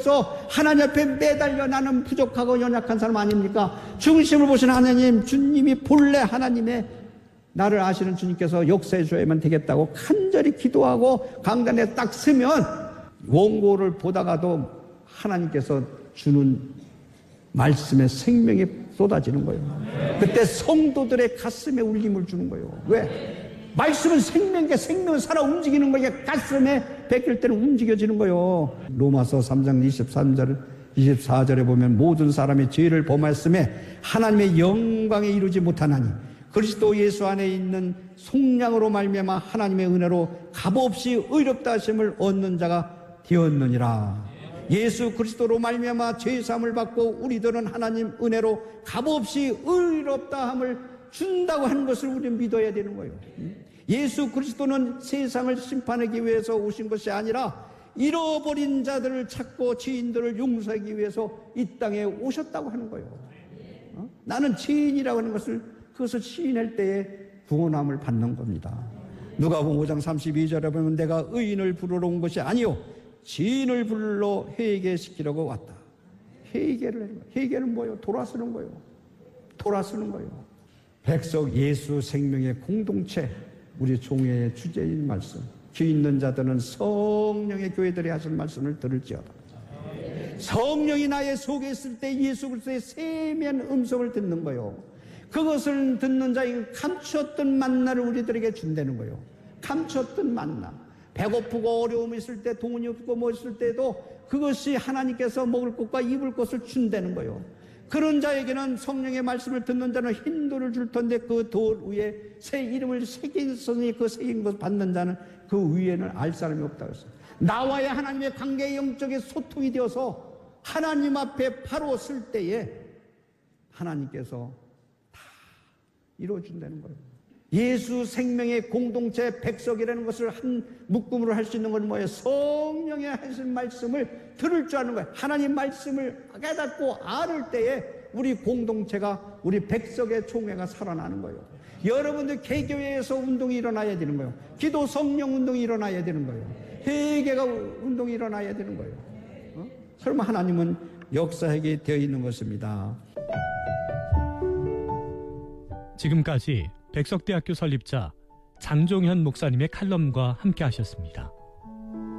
주님께서 하나님 앞에 매달려 나는 부족하고 연약한 사람 아닙니까? 중심을 보신 하나님, 주님이 본래 하나님의 나를 아시는 주님께서 역사해 줘야만 되겠다고 간절히 기도하고 강단에 딱 서면 원고를 보다가도 하나님께서 주는 말씀의 생명이 쏟아지는 거예요. 그때 성도들의 가슴에 울림을 주는 거예요. 왜? 말씀은 생명이니까 생명은 살아 움직이는 거니까 가슴에 베낄 때는 움직여지는 거예요. 로마서 3장 23절, 24절에 보면 모든 사람이 죄를 범하였음에 하나님의 영광에 이루지 못하나니 그리스도 예수 안에 있는 속량으로 말미암아 하나님의 은혜로 값없이 의롭다 하심을 얻는 자가 되었느니라. 예수 그리스도로 말미암아 죄 사함을 받고 우리들은 하나님 은혜로 값없이 의롭다 함을 준다고 하는 것을 우리는 믿어야 되는 거예요. 예수 그리스도는 세상을 심판하기 위해서 오신 것이 아니라 잃어버린 자들을 찾고 죄인들을 용서하기 위해서 이 땅에 오셨다고 하는 거예요. 나는 죄인이라고 하는 것을 그것을 시인할 때에 구원함을 받는 겁니다. 누가복음 5장 32절에 보면 내가 의인을 부르러 온 것이 아니요 죄인을 불러 회개시키려고 왔다. 회개를 하는 거예요. 회개는 뭐예요? 돌아서는 거예요. 돌아서는 거예요. 백성 예수 생명의 공동체, 우리 종회의 주제인 말씀. 죄 있는 자들은 성령의 교회들이 하신 말씀을 들을지어다. 성령이 나의 속에 있을 때 예수 그리스도의 세미한 음성을 듣는 거예요. 그것을 듣는 자에게 감추었던 만나를 우리들에게 준다는 거예요. 감추었던 만나. 배고프고 어려움이 있을 때, 돈이 없고 뭐 있을 때도 그것이 하나님께서 먹을 것과 입을 것을 준다는 거예요. 그런 자에게는 성령의 말씀을 듣는 자는 흰 돌을 줄 텐데 그 돌 위에 새 이름을 새겼으니 그 새긴 것을 받는 자는 그 위에는 알 사람이 없다고 했어요. 나와의 하나님의 관계의 영적인 소통이 되어서 하나님 앞에 바로 설 때에 하나님께서 다 이루어준다는 거예요. 예수 생명의 공동체 백석이라는 것을 한 묶음으로 할 수 있는 건 뭐예요? 성령의 하신 말씀을 들을 줄 아는 거예요. 하나님 말씀을 깨닫고 알을 때에 우리 공동체가, 우리 백석의 총회가 살아나는 거예요. 여러분들 개교회에서 운동이 일어나야 되는 거예요. 기도 성령 운동이 일어나야 되는 거예요. 회개가 운동이 일어나야 되는 거예요. 설마 하나님은 역사하게 되어 있는 것입니다. 지금까지 백석대학교 설립자 장종현 목사님의 칼럼과 함께 하셨습니다.